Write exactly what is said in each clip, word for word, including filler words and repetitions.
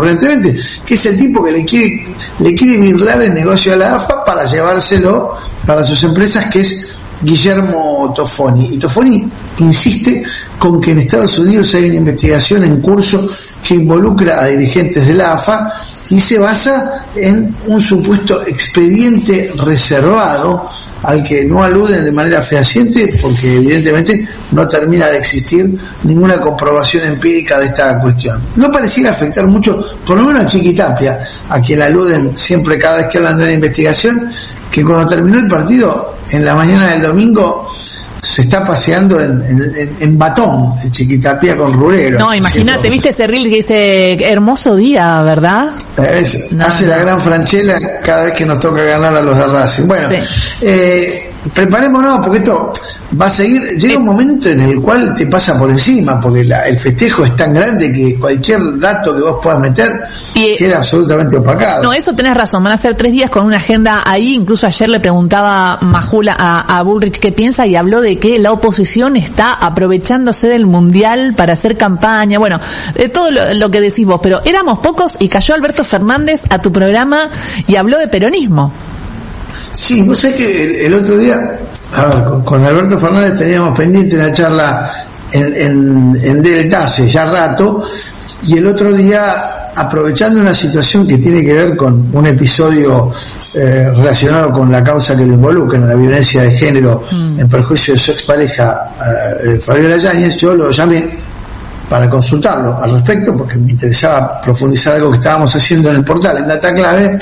recurrentemente, que es el tipo que le quiere, le quiere birlar el negocio a la A F A para llevárselo para sus empresas, que es Guillermo Tofoni. Y Tofoni insiste con que en Estados Unidos hay una investigación en curso que involucra a dirigentes de la A F A y se basa en un supuesto expediente reservado al que no aluden de manera fehaciente, porque evidentemente no termina de existir ninguna comprobación empírica de esta cuestión. No pareciera afectar mucho, por lo menos a Chiquitapia, a quien aluden siempre cada vez que hablan de una investigación, que cuando terminó el partido, en la mañana del domingo, se está paseando en, en, en batón, el Chiquitapia con Rurero. No, imagínate, ¿viste ese reel que dice hermoso día, verdad? Es, no, hace no. la gran Franchella cada vez que nos toca ganar a los de Racing. Bueno, sí. eh, preparémonos porque esto va a seguir. Llega sí. un momento en el cual te pasa por encima, porque la, el festejo es tan grande que cualquier dato que vos puedas meter y, queda absolutamente opacado. No, eso tenés razón, van a ser tres días con una agenda ahí. Incluso ayer le preguntaba Majula a, a Bullrich qué piensa y habló de que la oposición está aprovechándose del Mundial para hacer campaña, bueno, de todo lo, lo que decís vos, pero éramos pocos y cayó Alberto Fernández a tu programa y habló de peronismo. Sí, vos sabés que el, el otro día, a ver, con, con Alberto Fernández teníamos pendiente una charla en, en, en Deltase ya rato, y el otro día, aprovechando una situación que tiene que ver con un episodio eh, relacionado con la causa que lo involucra, en la violencia de género mm. en perjuicio de su expareja eh, Fabiola Yáñez, yo lo llamé para consultarlo al respecto, porque me interesaba profundizar algo que estábamos haciendo en el portal, en Data Clave,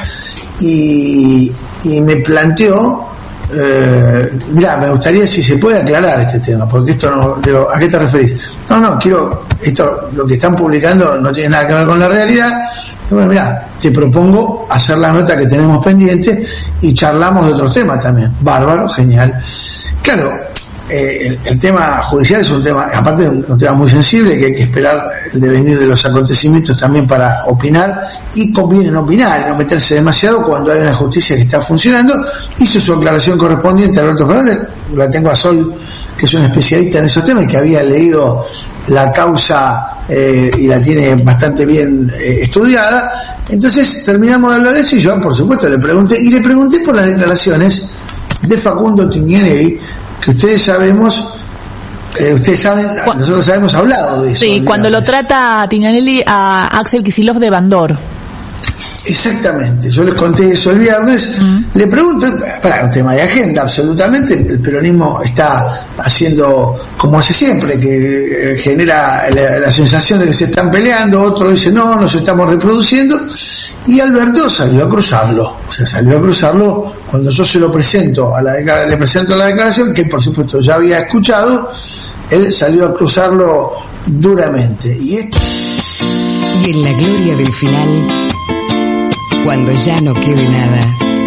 y, y me planteó, eh, mirá, me gustaría si se puede aclarar este tema, porque esto no, digo, ¿a qué te referís? No, no, quiero, esto, lo que están publicando no tiene nada que ver con la realidad. Bueno, mirá, te propongo hacer la nota que tenemos pendiente y charlamos de otros temas también. Bárbaro, genial. Claro, eh, el, el tema judicial es un tema, aparte de un, un tema muy sensible, que hay que esperar el devenir de los acontecimientos también para opinar, y conviene no opinar y no meterse demasiado cuando hay una justicia que está funcionando. Hizo su aclaración correspondiente a Alberto Fernández, la tengo a Sol, que es un especialista en esos temas y que había leído la causa eh, y la tiene bastante bien eh, estudiada. Entonces terminamos de hablar de eso y yo, por supuesto, le pregunté, y le pregunté por las declaraciones de Facundo Tinguinelli, que ustedes sabemos, eh, ustedes saben, nosotros habíamos hablado de eso. Sí, cuando lo trata Tinguinelli a Axel Kicillof de Bandor. Exactamente, yo les conté eso el viernes. Mm. Le pregunto, para un tema de agenda, absolutamente, el peronismo está haciendo como hace siempre, que eh, genera la, la sensación de que se están peleando, otro dice no, nos estamos reproduciendo, y Alberto salió a cruzarlo, o sea, salió a cruzarlo cuando yo se lo presento, a la declara- le presento la declaración, que por supuesto ya había escuchado, él salió a cruzarlo duramente. Y esto... Y en la gloria del final, cuando ya no quede nada,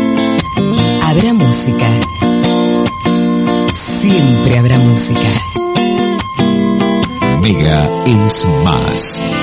habrá música. Siempre habrá música. Mega es más.